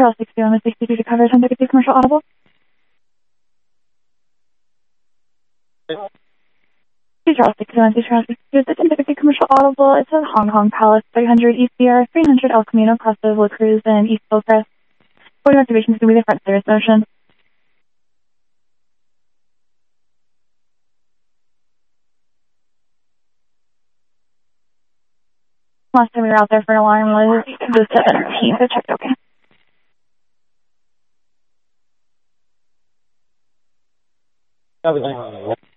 Charles 61 with 62 to coverage on ticket 2 commercial audible. Charles 61 Charles 62 with ticket 2 commercial audible. It's at Hong Kong Palace 300 ECR 300 El Camino across the La Cruz and East Hillcrest. Boarding activation is going to be the front service motion. Last time we were out there for an alarm was the 17th. I checked okay. Everything.